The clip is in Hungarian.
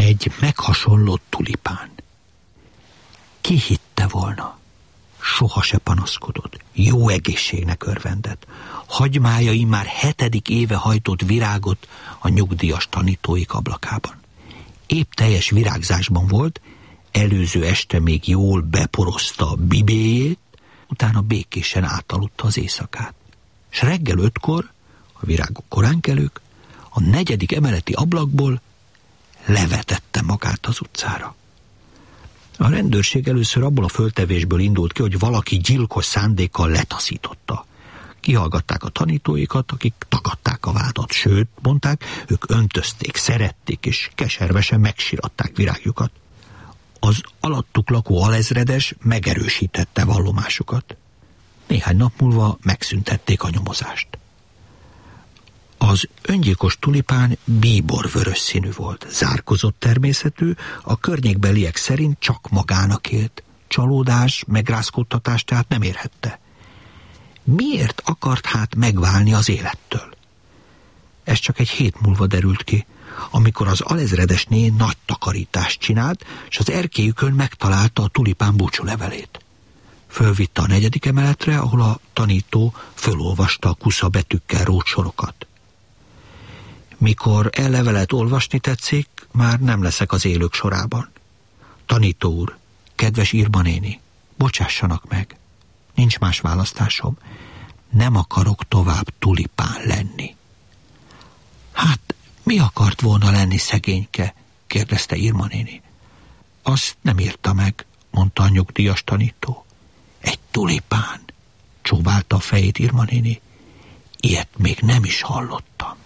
Egy meghasonlott tulipán. Ki hitte volna? Soha se panaszkodott, jó egészségnek örvendett. Hagymájai már 7. éve hajtott virágot a nyugdíjas tanítóik ablakában. Épp teljes virágzásban volt, előző este még jól beporozta a bibéjét, utána békésen átaludta az éjszakát. S reggel 5-kor, a virágok koránkelők, a 4. emeleti ablakból levetette magát az utcára. A rendőrség először abból a föltevésből indult ki, hogy valaki gyilkos szándékkal letaszította. Kihallgatták a tanítóikat, akik tagadták a vádat, sőt, mondták, ők öntözték, szerették és keservesen megsiratták virágjukat. Az alattuk lakó alezredes megerősítette vallomásukat. Néhány nap múlva megszüntették a nyomozást. Az öngyilkos tulipán bíborvörös színű volt, zárkozott természetű, a környékbeliek szerint csak magának élt. Csalódás, megrázkódtatás tehát nem érhette. Miért akart hát megválni az élettől? Ez csak egy hét múlva derült ki, amikor az alezredesné nagy takarítást csinált, és az erkélyükön megtalálta a tulipán búcsúlevelét. Fölvitte a 4. emeletre, ahol a tanító fölolvasta a kusza betűkkel rót sorokat. Mikor levelet olvasni tetszik, már nem leszek az élők sorában. Tanító úr, kedves Irma néni, bocsássanak meg. Nincs más választásom. Nem akarok tovább tulipán lenni. Hát, mi akart volna lenni, szegényke? Kérdezte Irma néni. Azt nem írta meg, mondta a nyugdíjas tanító. Egy tulipán, csóválta a fejét Irma néni. Ilyet még nem is hallottam.